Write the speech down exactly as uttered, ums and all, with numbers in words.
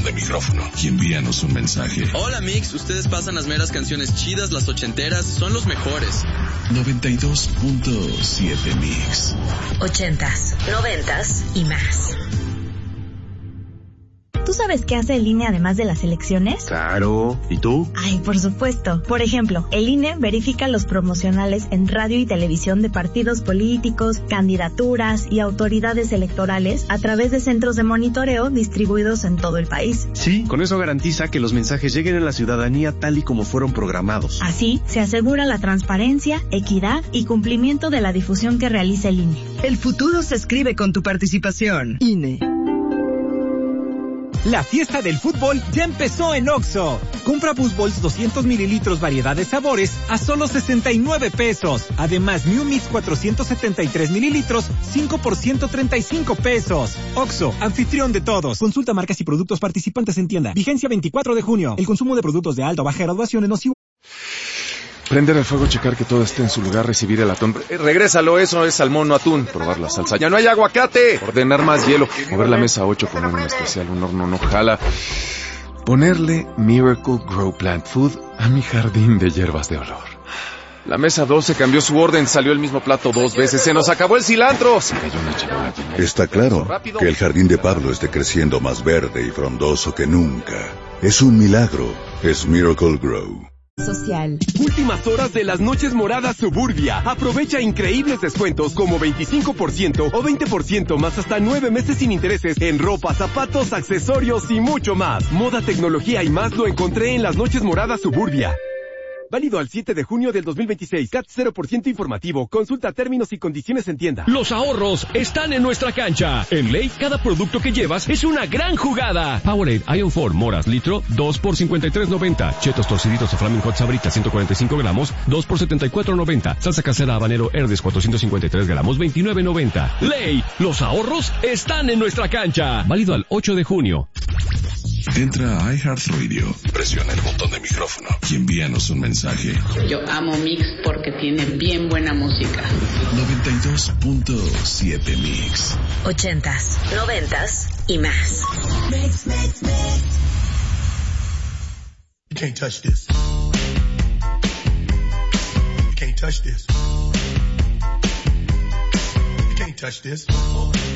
de micrófono y envíanos un mensaje. Hola Mix, ustedes pasan las meras canciones chidas, las ochenteras, son los mejores. noventa y dos punto siete Mix. Ochentas, noventas y más. ¿Tú sabes qué hace el I N E además de las elecciones? Claro. ¿Y tú? Ay, por supuesto. Por ejemplo, el I N E verifica los promocionales en radio y televisión de partidos políticos, candidaturas y autoridades electorales a través de centros de monitoreo distribuidos en todo el país. Sí, con eso garantiza que los mensajes lleguen a la ciudadanía tal y como fueron programados. Así, se asegura la transparencia, equidad y cumplimiento de la difusión que realiza el I N E. El futuro se escribe con tu participación. I N E. La fiesta del fútbol ya empezó en Oxxo. Compra BoostBalls doscientos mililitros variedad de sabores a solo sesenta y nueve pesos. Además, New Mix cuatrocientos setenta y tres mililitros, cinco por ciento treinta y cinco pesos. Oxxo, anfitrión de todos. Consulta marcas y productos participantes en tienda. Vigencia veinticuatro de junio. El consumo de productos de alta o baja graduación es nocivo. Prender el fuego, checar que todo esté en su lugar, recibir el atún. Eh, regrésalo, eso es salmón, no atún. Probar la salsa. ¡Ya no hay aguacate! Ordenar más hielo. Mover la mesa ocho, poner un especial, un horno no jala. Ponerle Miracle Grow Plant Food a mi jardín de hierbas de olor. La mesa doce cambió su orden, salió el mismo plato dos veces. ¡Se nos acabó el cilantro! Se cayó una charola. Está claro que el jardín de Pablo esté creciendo más verde y frondoso que nunca. Es un milagro. Es Miracle Grow. Social. Últimas horas de las noches moradas Suburbia. Aprovecha increíbles descuentos como veinticinco por ciento o veinte por ciento más hasta nueve meses sin intereses en ropa, zapatos, accesorios y mucho más. Moda, tecnología y más lo encontré en las noches moradas Suburbia. Válido al siete de junio del dos mil veintiséis. C A T cero por ciento informativo. Consulta términos y condiciones en tienda. Los ahorros están en nuestra cancha. En Ley, cada producto que llevas es una gran jugada. Powerade Ion cuatro Moras litro, dos por cincuenta y tres noventa. Chetos torciditos o Flaming Hot Sabrita ciento cuarenta y cinco gramos, dos por setenta y cuatro noventa. Salsa casera habanero Herdes cuatrocientos cincuenta y tres gramos, veintinueve noventa. Ley, los ahorros están en nuestra cancha. Válido al ocho de junio. Entra a iHeartRadio, presiona el botón de micrófono y envíanos un mensaje. Yo amo Mix porque tiene bien buena música. noventa y dos punto siete Mix. Ochentas, noventas y más. Mix, mix, mix. You can't touch this. You can't touch this. You can't touch this.